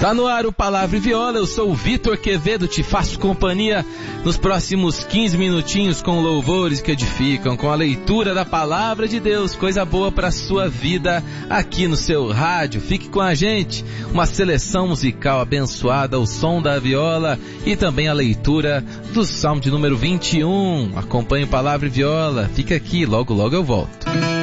Tá no ar o Palavra e Viola, eu sou o Vitor Quevedo, te faço companhia nos próximos 15 minutinhos com louvores que edificam, com a leitura da Palavra de Deus, coisa boa para a sua vida aqui no seu rádio. Fique com a gente, uma seleção musical abençoada, o som da viola e também a leitura do Salmo de número 21. Acompanhe o Palavra e Viola, fica aqui, logo logo eu volto.